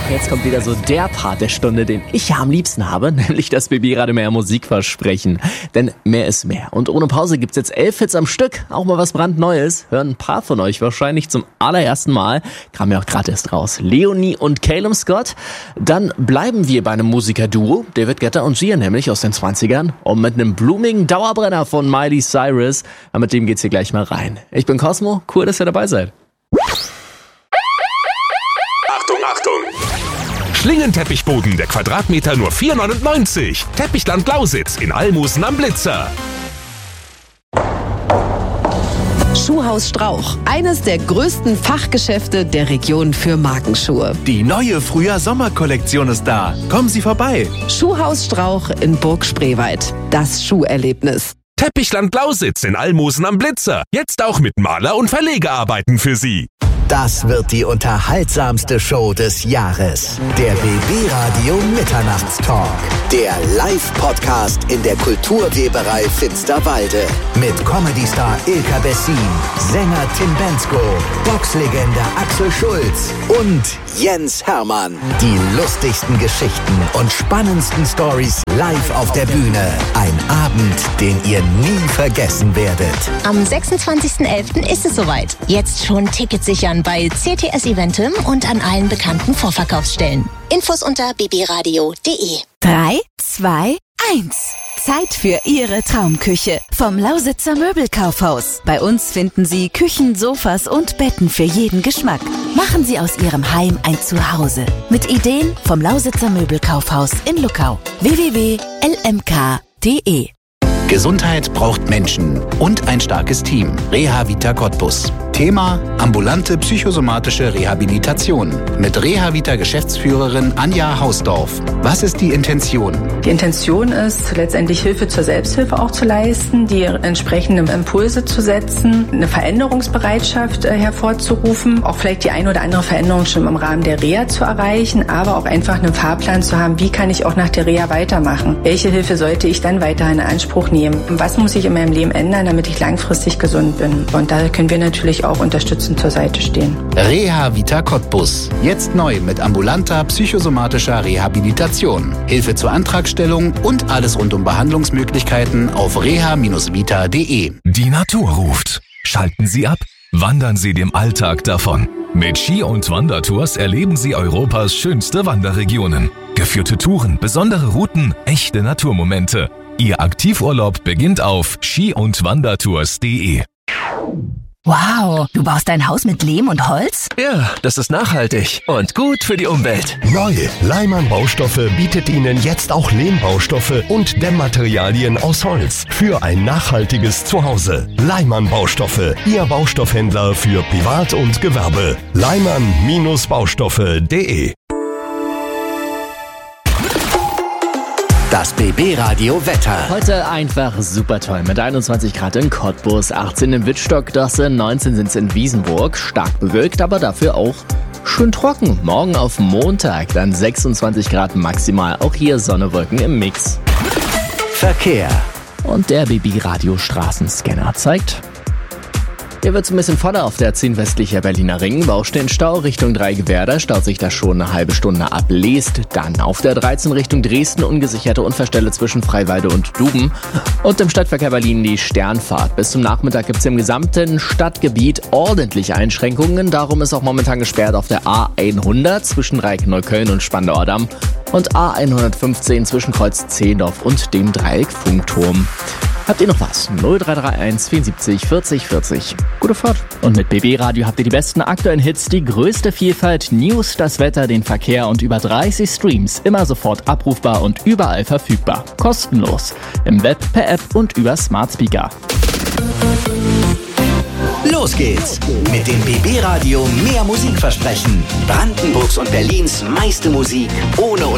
Jetzt kommt wieder so der Part der Stunde, den ich ja am liebsten habe, nämlich das BB Radio Mehr Musikversprechen. Denn mehr ist mehr. Und ohne Pause gibt's jetzt 11 Hits am Stück, auch mal was brandneues. Hören ein paar von euch wahrscheinlich zum allerersten Mal. Kam ja auch gerade erst raus. Leonie und Calum Scott. Dann bleiben wir bei einem Musikerduo, David Guetta und Sia, nämlich aus den 20ern. Und mit einem blumigen Dauerbrenner von Miley Cyrus. Aber mit dem geht's hier gleich mal rein. Ich bin Cosmo, cool, dass ihr dabei seid. Schlingenteppichboden, der Quadratmeter nur 4,99 €. Teppichland Lausitz in Almusen am Blitzer. Schuhhaus Strauch, eines der größten Fachgeschäfte der Region für Markenschuhe. Die neue Frühjahr-Sommer-Kollektion ist da. Kommen Sie vorbei. Schuhhaus Strauch in Burg Spreewald. Das Schuherlebnis. Teppichland Lausitz in Almusen am Blitzer. Jetzt auch mit Maler- und Verlegerarbeiten für Sie. Das wird die unterhaltsamste Show des Jahres. Der BB Radio Mitternachtstalk. Der Live-Podcast in der Kulturweberei Finsterwalde. Mit Comedy-Star Ilka Bessin, Sänger Tim Bendzko, Boxlegende Axel Schulz und Jens Hermann. Die lustigsten Geschichten und spannendsten Stories live auf der Bühne. Ein Abend, den ihr nie vergessen werdet. Am 26.11. ist es soweit. Jetzt schon Tickets sichern bei CTS Eventim und an allen bekannten Vorverkaufsstellen. Infos unter bbradio.de. 3, 2, 1. Zeit für Ihre Traumküche vom Lausitzer Möbelkaufhaus. Bei uns finden Sie Küchen, Sofas und Betten für jeden Geschmack. Machen Sie aus Ihrem Heim ein Zuhause. Mit Ideen vom Lausitzer Möbelkaufhaus in Luckau. www.lmk.de. Gesundheit braucht Menschen und ein starkes Team. Reha-Vita Cottbus. Thema: ambulante psychosomatische Rehabilitation. Mit Reha-Vita-Geschäftsführerin Anja Hausdorf. Was ist die Intention? Die Intention ist, letztendlich Hilfe zur Selbsthilfe auch zu leisten, die entsprechenden Impulse zu setzen, eine Veränderungsbereitschaft hervorzurufen, auch vielleicht die ein oder andere Veränderung schon im Rahmen der Reha zu erreichen, aber auch einfach einen Fahrplan zu haben, wie kann ich auch nach der Reha weitermachen? Welche Hilfe sollte ich dann weiterhin in Anspruch nehmen? Was muss ich in meinem Leben ändern, damit ich langfristig gesund bin? Und da können wir natürlich auch unterstützend zur Seite stehen. Reha-Vita Cottbus. Jetzt neu mit ambulanter psychosomatischer Rehabilitation. Hilfe zur Antragstellung und alles rund um Behandlungsmöglichkeiten auf reha-vita.de. Die Natur ruft. Schalten Sie ab. Wandern Sie dem Alltag davon. Mit Ski- und Wandertours erleben Sie Europas schönste Wanderregionen. Geführte Touren, besondere Routen, echte Naturmomente. Ihr Aktivurlaub beginnt auf ski-und-wandertours.de. Wow, du baust dein Haus mit Lehm und Holz? Ja, das ist nachhaltig und gut für die Umwelt. Neu, Leimann Baustoffe bietet Ihnen jetzt auch Lehmbaustoffe und Dämmmaterialien aus Holz für ein nachhaltiges Zuhause. Leimann Baustoffe, Ihr Baustoffhändler für Privat und Gewerbe. Leimann-Baustoffe.de. Das BB Radio Wetter. Heute einfach super toll. Mit 21 Grad in Cottbus, 18 in Wittstock-Dosse, 19 sind's in Wiesenburg. Stark bewölkt, aber dafür auch schön trocken. Morgen auf Montag dann 26 Grad maximal. Auch hier Sonne, Wolken im Mix. Verkehr. Und der BB Radio Straßenscanner zeigt: Hier wird's ein bisschen voller auf der 10 westlicher Berliner Ring. Baustellenstau Richtung Dreigewerder, staut sich da schon eine halbe Stunde ab. Lest dann auf der 13 Richtung Dresden, ungesicherte Unfallstelle zwischen Freiwalde und Duben. Und im Stadtverkehr Berlin die Sternfahrt. Bis zum Nachmittag gibt's im gesamten Stadtgebiet ordentliche Einschränkungen. Darum ist auch momentan gesperrt auf der A100 zwischen Dreieck-Neukölln und Spandauer Damm und A115 zwischen Kreuz Zehlendorf und dem Dreieck Funkturm. Habt ihr noch was? 0331 74 40 40. Gute Fahrt. Und mit BB Radio habt ihr die besten aktuellen Hits, die größte Vielfalt, News, das Wetter, den Verkehr und über 30 Streams. Immer sofort abrufbar und überall verfügbar. Kostenlos. Im Web, per App und über Smart Speaker. Los geht's mit dem BB Radio Mehr Musikversprechen. Brandenburgs und Berlins meiste Musik ohne